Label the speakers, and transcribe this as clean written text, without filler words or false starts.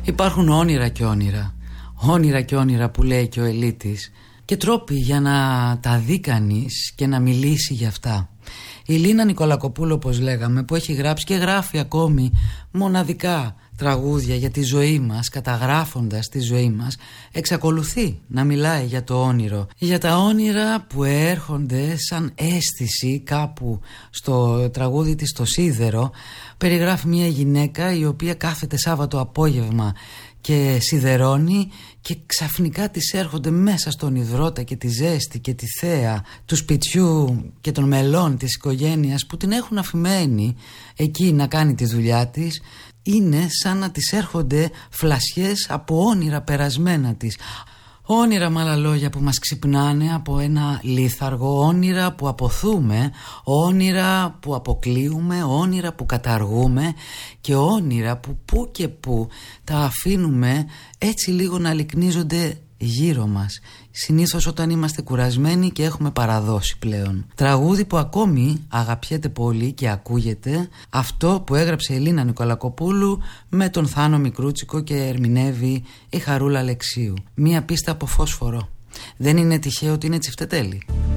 Speaker 1: Υπάρχουν όνειρα και όνειρα. Όνειρα και όνειρα που λέει και ο Ελίτης. Και τρόποι για να τα δει κανείς και να μιλήσει για αυτά. Η Λίνα Νικολακοπούλου, όπως λέγαμε, που έχει γράψει και γράφει ακόμη μοναδικά τραγούδια για τη ζωή μας, καταγράφοντας τη ζωή μας, εξακολουθεί να μιλάει για το όνειρο. Για τα όνειρα που έρχονται σαν αίσθηση κάπου στο τραγούδι της «Το Σίδερο». Περιγράφει μια γυναίκα η οποία κάθεται Σάββατο απόγευμα και σιδερώνει και ξαφνικά της έρχονται μέσα στον υδρότα και τη ζέστη και τη θέα του σπιτιού και των μελών της οικογένειας που την έχουν αφημένη εκεί να κάνει τη δουλειά της. Είναι σαν να της έρχονται φλασιές από όνειρα περασμένα της. Όνειρα, με άλλα λόγια, που μας ξυπνάνε από ένα λίθαργο, όνειρα που αποθούμε, όνειρα που αποκλείουμε, όνειρα που καταργούμε και όνειρα που και που τα αφήνουμε έτσι λίγο να λυκνίζονται γύρω μας, συνήθως όταν είμαστε κουρασμένοι και έχουμε παραδώσει πλέον. Τραγούδι που ακόμη αγαπιέται πολύ και ακούγεται, αυτό που έγραψε η Λίνα Νικολακοπούλου με τον Θάνο Μικρούτσικο και ερμηνεύει η Χαρούλα Αλεξίου. Μία πίστα από φόσφορο. Δεν είναι τυχαίο ότι είναι τσιφτετέλη.